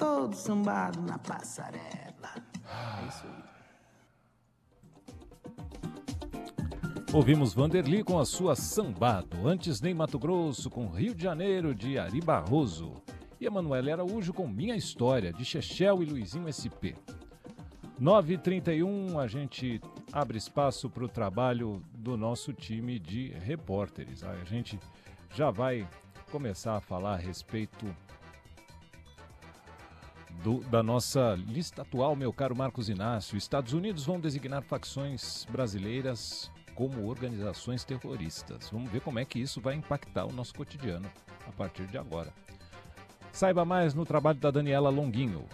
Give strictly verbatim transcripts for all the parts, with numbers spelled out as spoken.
todo sambado na passarela. É isso aí. Ouvimos Vanderly com a sua Sambado. Antes, Ney Matogrosso com Rio de Janeiro, de Ari Barroso. E Emanuele Araújo com Minha História, de Chechel e Luizinho S P. nove e trinta e um, a gente abre espaço para o trabalho do nosso time de repórteres. A gente já vai começar a falar a respeito do, da nossa lista atual, meu caro Marcos Inácio. Estados Unidos vão designar facções brasileiras como organizações terroristas. Vamos ver como é que isso vai impactar o nosso cotidiano a partir de agora. Saiba mais no trabalho da Daniela Longuinho.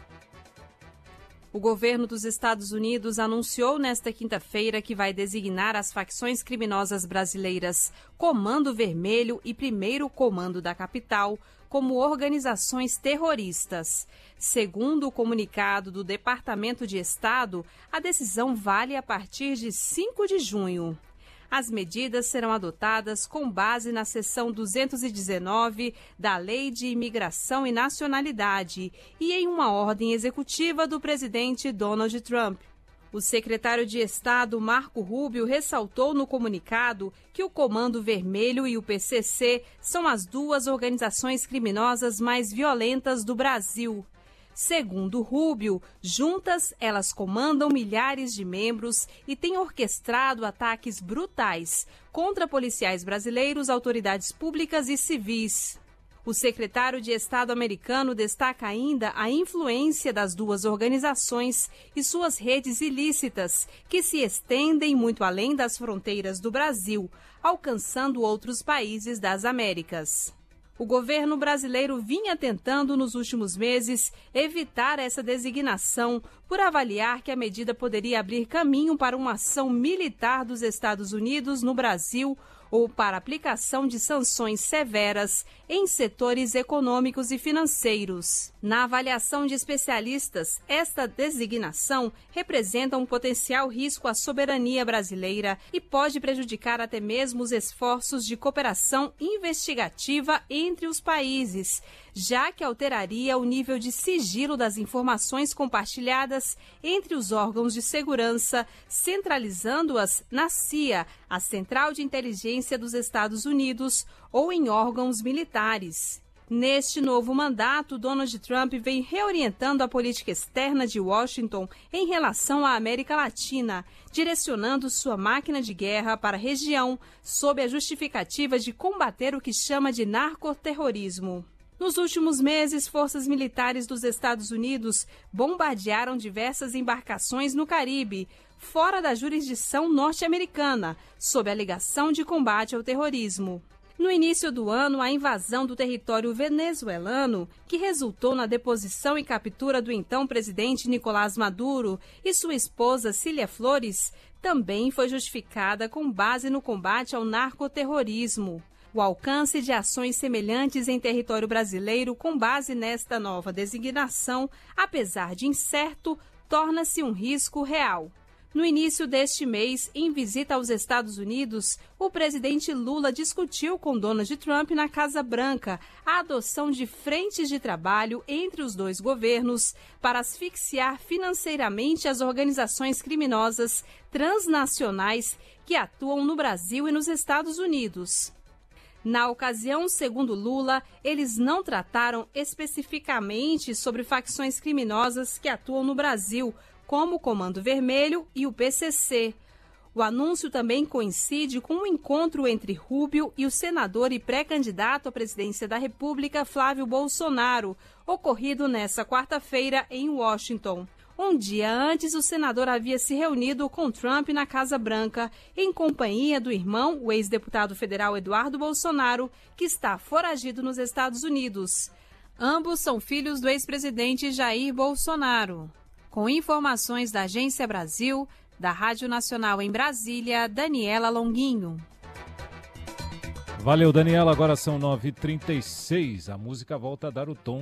O governo dos Estados Unidos anunciou nesta quinta-feira que vai designar as facções criminosas brasileiras Comando Vermelho e Primeiro Comando da Capital como organizações terroristas. Segundo o comunicado do Departamento de Estado, a decisão vale a partir de cinco de junho. As medidas serão adotadas com base na seção duzentos e dezenove da Lei de Imigração e Nacionalidade e em uma ordem executiva do presidente Donald Trump. O secretário de Estado, Marco Rubio, ressaltou no comunicado que o Comando Vermelho e o P C C são as duas organizações criminosas mais violentas do Brasil. Segundo Rubio, juntas elas comandam milhares de membros e têm orquestrado ataques brutais contra policiais brasileiros, autoridades públicas e civis. O secretário de Estado americano destaca ainda a influência das duas organizações e suas redes ilícitas, que se estendem muito além das fronteiras do Brasil, alcançando outros países das Américas. O governo brasileiro vinha tentando, nos últimos meses, evitar essa designação por avaliar que a medida poderia abrir caminho para uma ação militar dos Estados Unidos no Brasil ou para aplicação de sanções severas em setores econômicos e financeiros. Na avaliação de especialistas, esta designação representa um potencial risco à soberania brasileira e pode prejudicar até mesmo os esforços de cooperação investigativa entre os países, já que alteraria o nível de sigilo das informações compartilhadas entre os órgãos de segurança, centralizando-as na C I A, a Central de Inteligência dos Estados Unidos, ou em órgãos militares. Neste novo mandato, Donald Trump vem reorientando a política externa de Washington em relação à América Latina, direcionando sua máquina de guerra para a região, sob a justificativa de combater o que chama de narcoterrorismo. Nos últimos meses, forças militares dos Estados Unidos bombardearam diversas embarcações no Caribe, fora da jurisdição norte-americana, sob a alegação de combate ao terrorismo. No início do ano, a invasão do território venezuelano, que resultou na deposição e captura do então presidente Nicolás Maduro e sua esposa Cília Flores, também foi justificada com base no combate ao narcoterrorismo. O alcance de ações semelhantes em território brasileiro com base nesta nova designação, apesar de incerto, torna-se um risco real. No início deste mês, em visita aos Estados Unidos, o presidente Lula discutiu com Donald Trump na Casa Branca a adoção de frentes de trabalho entre os dois governos para asfixiar financeiramente as organizações criminosas transnacionais que atuam no Brasil e nos Estados Unidos. Na ocasião, segundo Lula, eles não trataram especificamente sobre facções criminosas que atuam no Brasil, como o Comando Vermelho e o P C C. O anúncio também coincide com um encontro entre Rubio e o senador e pré-candidato à presidência da República, Flávio Bolsonaro, ocorrido nesta quarta-feira em Washington. Um dia antes, o senador havia se reunido com Trump na Casa Branca, em companhia do irmão, o ex-deputado federal Eduardo Bolsonaro, que está foragido nos Estados Unidos. Ambos são filhos do ex-presidente Jair Bolsonaro. Com informações da Agência Brasil, da Rádio Nacional em Brasília, Daniela Longuinho. Valeu, Daniela. Agora são nove e trinta e seis. A música volta a dar o tom